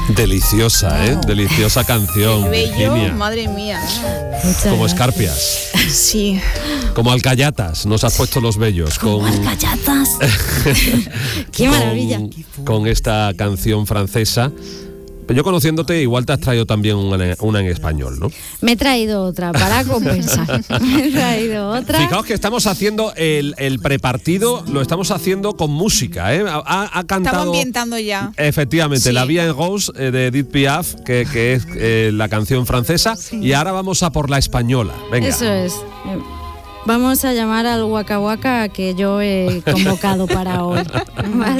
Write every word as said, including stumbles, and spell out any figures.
Deliciosa, wow. ¿eh? Deliciosa canción. El bello, Virginia. madre mía. Muchas Como gracias. escarpias. Sí. Como alcayatas, nos has puesto los bellos. Como Con, alcayatas. ¡Qué maravilla! Con, con esta canción francesa. Yo conociéndote, igual te has traído también una, una en español, ¿no? Me he traído otra para compensar. Me he traído otra. Fijaos que estamos haciendo el, el prepartido, lo estamos haciendo con música, ¿eh? Ha, ha cantado. Estamos ambientando ya. Efectivamente, Sí. La Vie en Rose eh, de Edith Piaf, que, que es eh, la canción francesa, Sí. y ahora vamos a por la española. Venga. Eso es. Vamos a llamar al Waka Waka que yo he convocado para hoy. ¿Vale?